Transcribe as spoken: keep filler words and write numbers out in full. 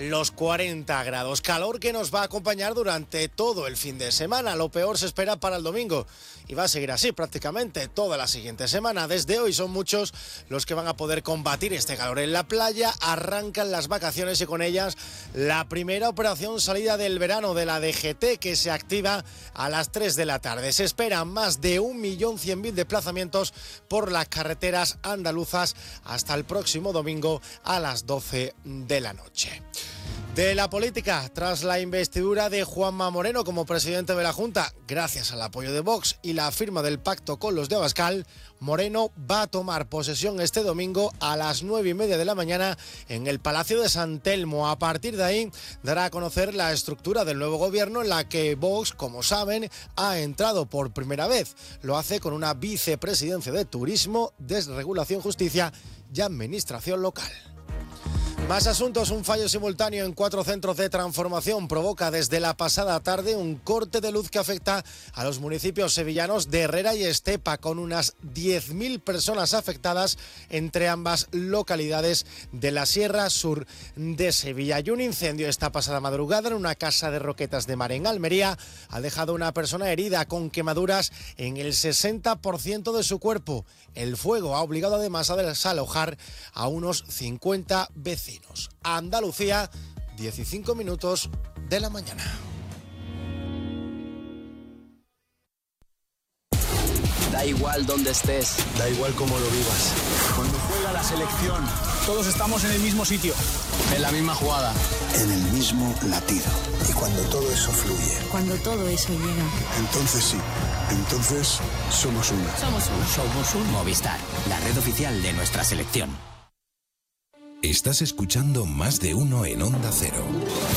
los cuarenta grados. Calor que nos va a acompañar durante todo el fin de semana. Lo peor se espera para el domingo y va a seguir así prácticamente toda la siguiente semana. Desde hoy son muchos los que van a poder combatir este calor en la playa. Arrancan las vacaciones y con ellas la primera operación salida del verano de la D G T, que se activa a las tres de la tarde. Se esperan más de un millón cien mil desplazamientos por las carreteras andaluzas hasta el próximo domingo a las doce de la noche. De la política, tras la investidura de Juanma Moreno como presidente de la Junta, gracias al apoyo de Vox y la firma del pacto con los de Abascal, Moreno va a tomar posesión este domingo a las nueve y media de la mañana en el Palacio de San Telmo. A partir de ahí dará a conocer la estructura del nuevo gobierno en la que Vox, como saben, ha entrado por primera vez. Lo hace con una vicepresidencia de Turismo, Desregulación, Justicia y Administración Local. Más asuntos. Un fallo simultáneo en cuatro centros de transformación provoca desde la pasada tarde un corte de luz que afecta a los municipios sevillanos de Herrera y Estepa, con unas diez mil personas afectadas entre ambas localidades de la Sierra Sur de Sevilla. Y un incendio esta pasada madrugada en una casa de Roquetas de Mar en Almería ha dejado a una persona herida con quemaduras en el sesenta por ciento de su cuerpo. El fuego ha obligado además a desalojar a unos cincuenta vecinos. Andalucía, dieciséis minutos de la mañana. Da igual dónde estés, da igual cómo lo vivas. Cuando juega la selección, todos estamos en el mismo sitio, en la misma jugada, en el mismo latido. Y cuando todo eso fluye, cuando todo eso llega, entonces sí, entonces somos uno. Somos uno. Somos un Movistar, la red oficial de nuestra selección. Estás escuchando Más de Uno en Onda Cero.